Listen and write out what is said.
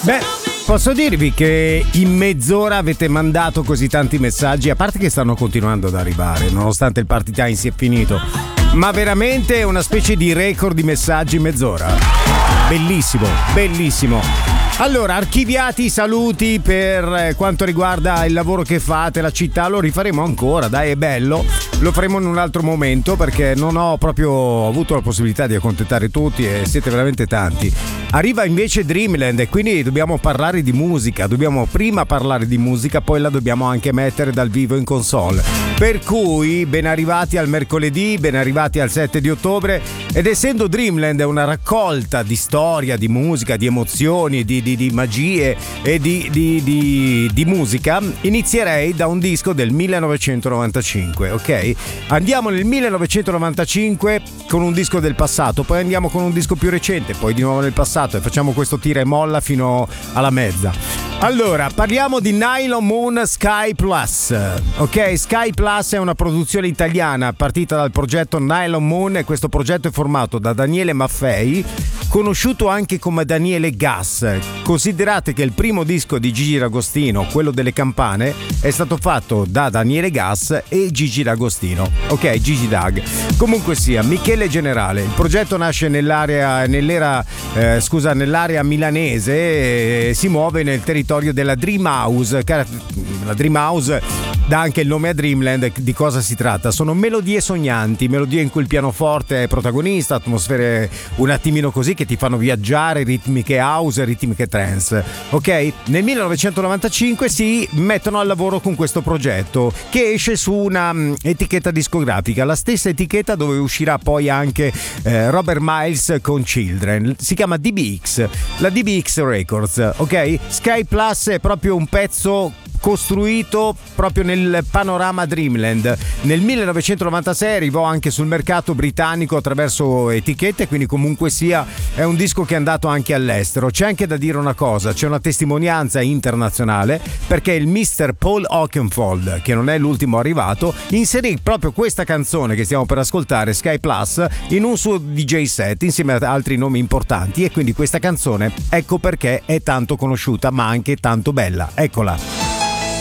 Beh, posso dirvi che in mezz'ora avete mandato così tanti messaggi, a parte che stanno continuando ad arrivare, nonostante il party time sia finito, ma veramente è una specie di record di messaggi in mezz'ora. Bellissimo, bellissimo. Allora, archiviati i saluti per quanto riguarda il lavoro che fate, la città, lo rifaremo ancora, dai, è bello. Lo faremo in un altro momento perché non ho proprio avuto la possibilità di accontentare tutti e siete veramente tanti. Arriva invece Dreamland e quindi dobbiamo parlare di musica, dobbiamo prima parlare di musica, poi la dobbiamo anche mettere dal vivo in console. Per cui ben arrivati al mercoledì, ben arrivati al 7 di ottobre ed essendo Dreamland è una raccolta di storia, di musica, di emozioni, di magie e di musica, inizierei da un disco del 1995, ok? Andiamo nel 1995 con un disco del passato, poi andiamo con un disco più recente, poi di nuovo nel passato e facciamo questo tira e molla fino alla mezza. Allora, parliamo di Nylon Moon Sky Plus, ok? Sky Plus è una produzione italiana partita dal progetto Nylon Moon e questo progetto è formato da Daniele Maffei, conosciuto anche come Daniele Gas. Considerate che il primo disco di Gigi D'Agostino, quello delle campane, è stato fatto da Daniele Gas e Gigi D'Agostino, ok? Gigi Dag. Comunque sia, Michele Generale. Il progetto nasce nell'area milanese e si muove nel territorio della Dream House. La Dream House dà anche il nome a Dreamland. Di cosa si tratta? Sono melodie sognanti, melodie in cui il pianoforte è protagonista, atmosfere un attimino così che ti fanno viaggiare, ritmiche house, ritmiche trance, ok? Nel 1995 si mettono al lavoro con questo progetto che esce su una etichetta discografica, la stessa etichetta dove uscirà poi anche Robert Miles con Children. Si chiama DBX, la DBX Records, ok? Sky Plus è proprio un pezzo costruito proprio nel panorama Dreamland. Nel 1996 arrivò anche sul mercato britannico attraverso etichette, quindi comunque sia è un disco che è andato anche all'estero. C'è anche da dire una cosa, c'è una testimonianza internazionale perché il Mr. Paul Oakenfold, che non è l'ultimo arrivato, inserì proprio questa canzone che stiamo per ascoltare, Sky Plus, in un suo DJ set insieme ad altri nomi importanti e quindi questa canzone ecco perché è tanto conosciuta ma anche tanto bella. Eccola.